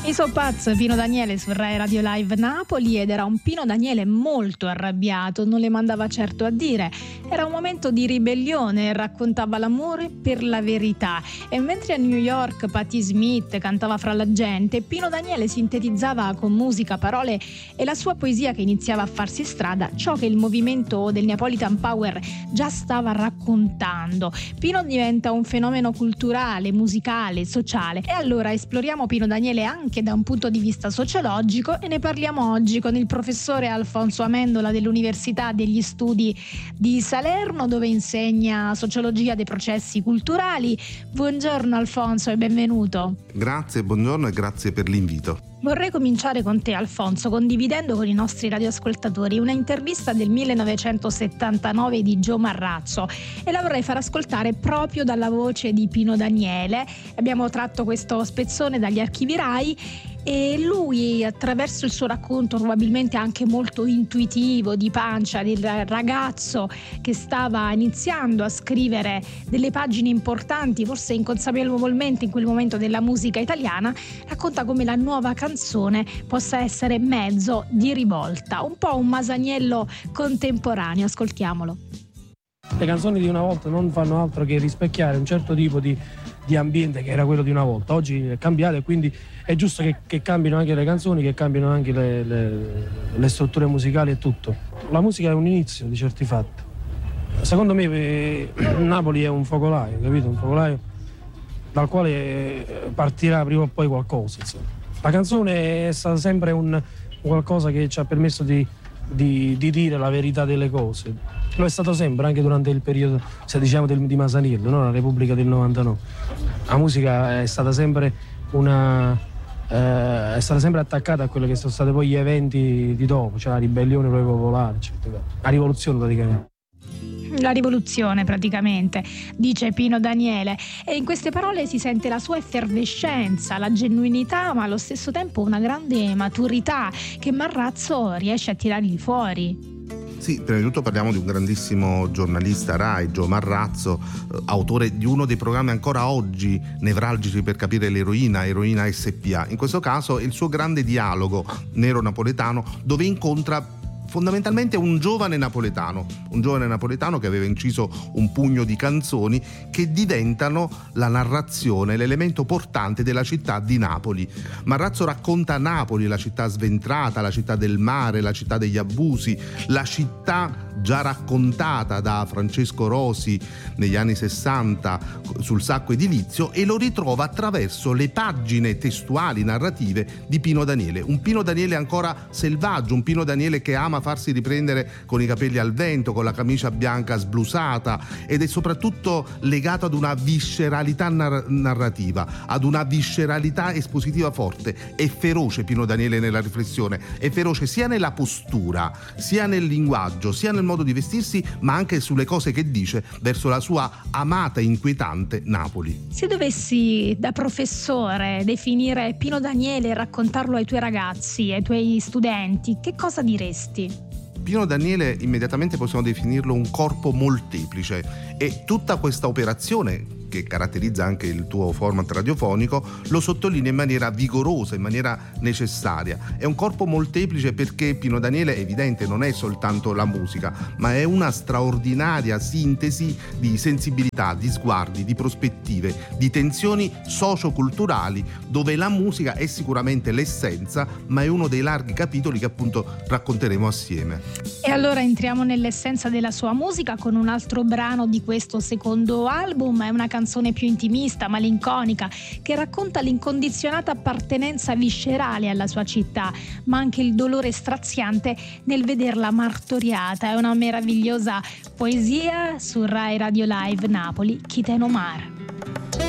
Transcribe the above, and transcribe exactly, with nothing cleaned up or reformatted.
Mi so pazzo, Pino Daniele su Rai Radio Live Napoli, ed era un Pino Daniele molto arrabbiato, non le mandava certo a dire. Era un momento di ribellione, raccontava l'amore per la verità. E mentre a New York Patti Smith cantava fra la gente, Pino Daniele sintetizzava con musica, parole e la sua poesia che iniziava a farsi strada ciò che il movimento del Neapolitan Power già stava raccontando. Pino diventa un fenomeno culturale, musicale, sociale, e allora esploriamo Pino Daniele anche anche da un punto di vista sociologico, e ne parliamo oggi con il professore Alfonso Amendola dell'Università degli Studi di Salerno, dove insegna sociologia dei processi culturali. Buongiorno Alfonso e benvenuto. Grazie, buongiorno e grazie per l'invito. Vorrei cominciare con te, Alfonso, condividendo con i nostri radioascoltatori una intervista del millenovecentosettantanove di Gio Marrazzo, e la vorrei far ascoltare proprio dalla voce di Pino Daniele. Abbiamo tratto questo spezzone dagli archivi Rai, e lui, attraverso il suo racconto probabilmente anche molto intuitivo, di pancia, del ragazzo che stava iniziando a scrivere delle pagine importanti, forse inconsapevolmente in quel momento, della musica italiana, racconta come la nuova canzone possa essere mezzo di rivolta, un po' un Masaniello contemporaneo. Ascoltiamolo. Le canzoni di una volta non fanno altro che rispecchiare un certo tipo di, di ambiente che era quello di una volta. Oggi è cambiato, e quindi è giusto che, che cambino anche le canzoni, che cambino anche le, le, le strutture musicali e tutto. La musica è un inizio di certi fatti. Secondo me eh, Napoli è un focolaio, capito? Un focolaio dal quale partirà prima o poi qualcosa, insomma. La canzone è stata sempre un qualcosa che ci ha permesso di, di, di dire la verità delle cose. Lo è stato sempre, anche durante il periodo, se diciamo, del, di Masaniello, no? La Repubblica del novantanove. La musica è stata sempre una eh, è stata sempre attaccata a quello che sono stati poi gli eventi di dopo, cioè la ribellione proprio popolare, cioè, la rivoluzione praticamente. La rivoluzione praticamente, dice Pino Daniele, e in queste parole si sente la sua effervescenza, la genuinità, ma allo stesso tempo una grande maturità che Marrazzo riesce a tirargli fuori. Sì, prima di tutto parliamo di un grandissimo giornalista Rai, Gio Marrazzo, eh, autore di uno dei programmi ancora oggi nevralgici per capire l'eroina, Eroina S P A. In questo caso è il suo grande dialogo nero-napoletano, dove incontra fondamentalmente un giovane napoletano, un giovane napoletano che aveva inciso un pugno di canzoni che diventano la narrazione, l'elemento portante della città di Napoli. Marrazzo racconta Napoli, la città sventrata, la città del mare, la città degli abusi, la città già raccontata da Francesco Rosi negli anni sessanta sul sacco edilizio, e lo ritrova attraverso le pagine testuali narrative di Pino Daniele. Un Pino Daniele ancora selvaggio, un Pino Daniele che ama farsi riprendere con i capelli al vento, con la camicia bianca sblusata, ed è soprattutto legato ad una visceralità nar- narrativa, ad una visceralità espositiva forte. È feroce Pino Daniele nella riflessione, è feroce sia nella postura, sia nel linguaggio, sia nel modo di vestirsi, ma anche sulle cose che dice verso la sua amata e inquietante Napoli. Se dovessi, da professore, definire Pino Daniele e raccontarlo ai tuoi ragazzi, ai tuoi studenti, che cosa diresti? Pino Daniele immediatamente possiamo definirlo un corpo molteplice, e tutta questa operazione, che caratterizza anche il tuo format radiofonico, lo sottolinea in maniera vigorosa, in maniera necessaria. È un corpo molteplice perché Pino Daniele, è evidente, non è soltanto la musica, ma è una straordinaria sintesi di sensibilità, di sguardi, di prospettive, di tensioni socioculturali, dove la musica è sicuramente l'essenza, ma è uno dei larghi capitoli che appunto racconteremo assieme. E allora entriamo nell'essenza della sua musica con un altro brano di questo secondo album. È una canzone più intimista, malinconica, che racconta l'incondizionata appartenenza viscerale alla sua città, ma anche il dolore straziante nel vederla martoriata. È una meravigliosa poesia su Rai Radio Live Napoli, Chiteno Mar.